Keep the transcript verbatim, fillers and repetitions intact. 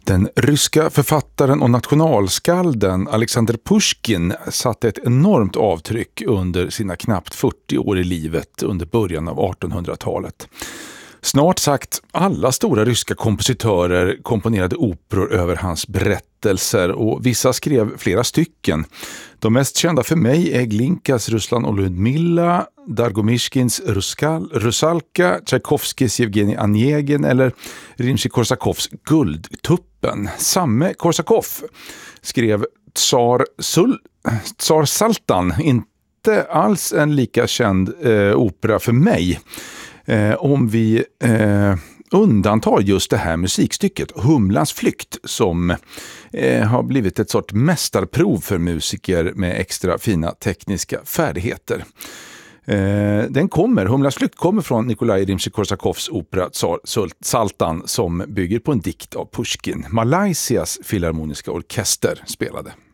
Den ryska författaren och nationalskalden Alexander Pushkin satte ett enormt avtryck under sina knappt fyrtio år i livet under början av artonhundratalet. Snart sagt alla stora ryska kompositörer komponerade operor över hans berättelser och vissa skrev flera stycken. De mest kända för mig är Glinkas Ruslan och Ludmilla, Dargomishkins Ruskal, Rusalka, Tchaikovskis Evgenij Onegin eller Rimsky-Korsakovs Guldtuppen. Samme Korsakov skrev Tsar, Sul, Tsar Saltan, inte alls en lika känd eh, opera för mig. Eh, om vi eh, undantar just det här musikstycket, Humlans flykt, som eh, har blivit ett sort mästarprov för musiker med extra fina tekniska färdigheter. Eh, den kommer, Humlans flykt kommer från Nikolaj Rimsky-Korsakovs opera Tsar Saltan som bygger på en dikt av Pushkin. Malaysias filharmoniska orkester spelade.